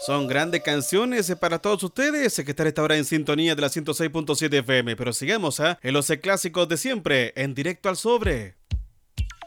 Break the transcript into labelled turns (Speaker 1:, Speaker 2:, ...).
Speaker 1: Son grandes canciones para todos ustedes que están a esta hora en sintonía de la 106.7 FM. Pero sigamos en los clásicos de siempre, en directo al sobre.